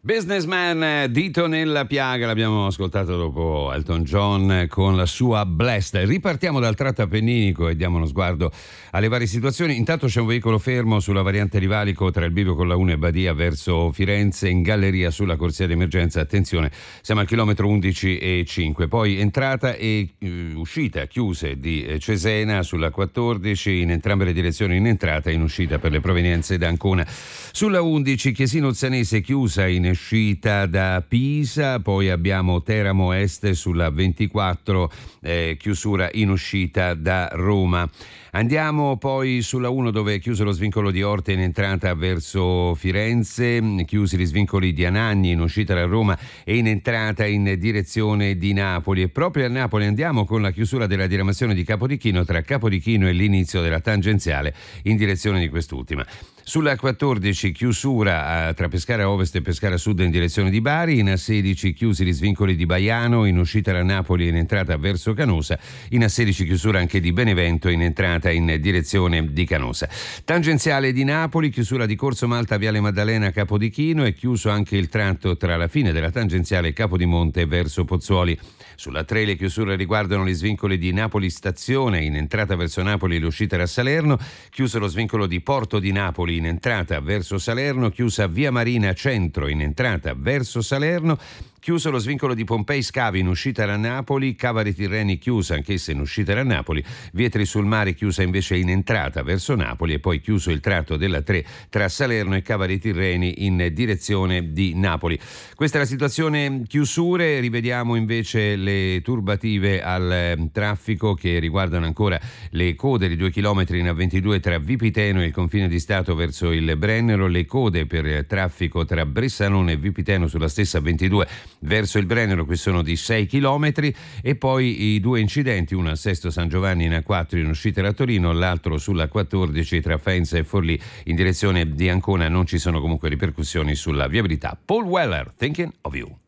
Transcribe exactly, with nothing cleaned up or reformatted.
Businessman, dito nella piaga, l'abbiamo ascoltato dopo Elton John con la sua Blessed. Ripartiamo dal tratto appenninico e diamo uno sguardo alle varie situazioni. Intanto c'è un veicolo fermo sulla variante Rivalico tra il bivio con la uno e Badia verso Firenze, in galleria sulla corsia d'emergenza. Attenzione, siamo al chilometro undici e cinque. Poi entrata e uh, uscita chiuse di Cesena sulla quattordici, in entrambe le direzioni, in entrata e in uscita per le provenienze da Ancona. Sulla undici Chiesino Uzzanese chiusa in uscita da Pisa, poi abbiamo Teramo Est sulla ventiquattro, eh, chiusura in uscita da Roma. Andiamo poi sulla uno dove è chiuso lo svincolo di Orte in entrata verso Firenze, chiusi gli svincoli di Anagni in uscita da Roma e in entrata in direzione di Napoli. E proprio a Napoli andiamo con la chiusura della diramazione di Capodichino tra Capodichino e l'inizio della tangenziale in direzione di quest'ultima. Sulla quattordici chiusura tra Pescara Ovest e Pescara Sud in direzione di Bari, in A sedici chiusi gli svincoli di Baiano in uscita da Napoli e in entrata verso Canosa, in A sedici chiusura anche di Benevento in entrata in direzione di Canosa. Tangenziale di Napoli, chiusura di Corso Malta Viale Maddalena Capodichino e chiuso anche il tratto tra la fine della tangenziale Capodimonte verso Pozzuoli. Sulla tre le chiusure riguardano gli svincoli di Napoli Stazione in entrata verso Napoli e l'uscita da Salerno, chiuso lo svincolo di Porto di Napoli in entrata verso Salerno, chiusa Via Marina Centro in entrata verso Salerno, chiuso lo svincolo di Pompei Scavi in uscita da Napoli, Cava dei Tirreni chiusa anch'essa in uscita da Napoli, Vietri sul Mare chiusa invece in entrata verso Napoli e poi chiuso il tratto della tre tra Salerno e Cava dei Tirreni in direzione di Napoli. Questa è la situazione chiusure. Rivediamo invece le turbative al traffico che riguardano ancora le code di due chilometri in A ventidue tra Vipiteno e il confine di Stato verso il Brennero, le code per traffico tra Bressanone e Vipiteno sulla stessa A ventidue verso il Brennero, qui sono di sei chilometri, e poi i due incidenti, uno a Sesto San Giovanni in A quattro in uscita da Torino, l'altro sulla quattordici tra Faenza e Forlì in direzione di Ancona. Non ci sono comunque ripercussioni sulla viabilità. Paul Weller, Thinking of You.